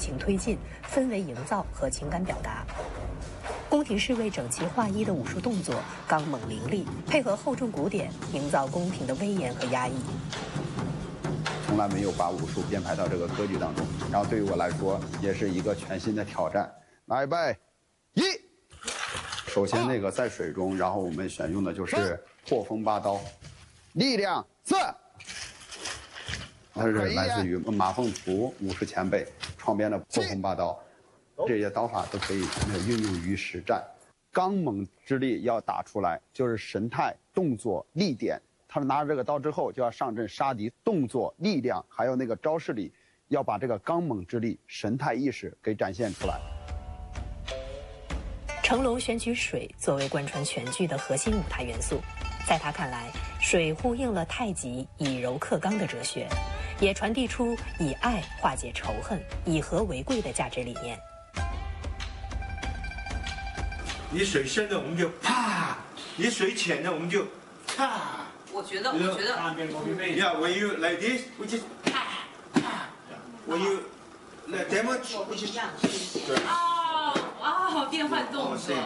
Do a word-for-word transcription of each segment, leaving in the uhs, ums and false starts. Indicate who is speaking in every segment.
Speaker 1: 情推进、氛围营造和情感表达。宫廷侍卫整齐划一的武术动作刚猛凌厉，配合厚重鼓点，营造宫廷的威严和压抑。
Speaker 2: 从来没有把武术编排到这个歌剧当中，然后对于我来说也是一个全新的挑战。来预备，一。首先那个在水中，然后我们选用的就是破风八刀，力量四。它是来自于马凤图武士前辈创编的破风八刀。这些刀法都可以运用于实战，刚猛之力要打出来，就是神态、动作、力点。他们拿着这个刀之后，就要上阵杀敌，动作、力量，还有那个招式里，要把这个刚猛之力、神态意识给展现出来。
Speaker 1: 成龙选取水作为贯穿全剧的核心舞台元素，在他看来，水呼应了太极以柔克刚的哲学，也传递出以爱化解仇恨、以和为贵的价值理念。
Speaker 3: 你水深的我们就啪，你水浅的我们就啪。
Speaker 4: 我觉得，我觉得。
Speaker 3: Yeah, when you like this, we just 啪啪。When you like that much, we just 对。
Speaker 4: 哦哦，变换动作。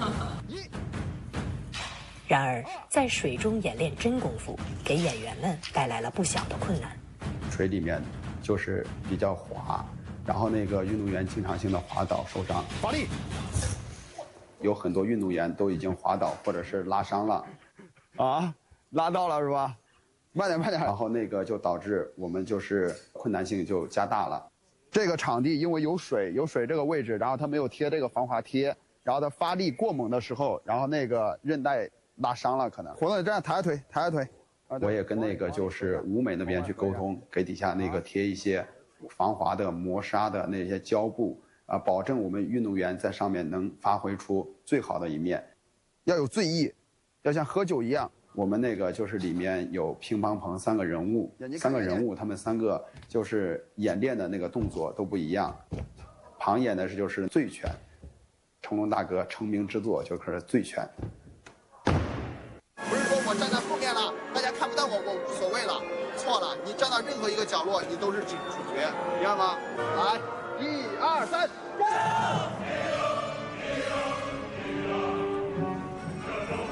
Speaker 1: 然而，在水中演练真功夫，给演员们带来了不小的困难。
Speaker 2: 水里面就是比较滑，然后那个运动员经常性的滑倒受伤。发力。有很多运动员都已经滑倒或者是拉伤了，啊，拉到了是吧？慢点慢点。然后那个就导致我们就是困难性就加大了。这个场地因为有水，有水这个位置，然后它没有贴这个防滑贴，然后它发力过猛的时候，然后那个韧带拉伤了可能。活动这样抬下腿，抬下腿。我也跟那个就是舞美那边去沟通，给底下那个贴一些防滑的、磨砂的那些胶布。啊，保证我们运动员在上面能发挥出最好的一面，要有醉意，要像喝酒一样。我们那个就是里面有乒乓棚三个人物，三个人物他们三个就是演练的那个动作都不一样。旁演的是就是醉拳，成龙大哥成名之作就是醉拳。
Speaker 5: 不是说我站在后面了，大家看不到我，我无所谓了。错了，你站到任何一个角落，你都是主主角，明白吗？来。一二三，go！